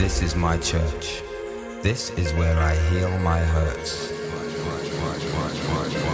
This is my church. This is where I heal my hurts.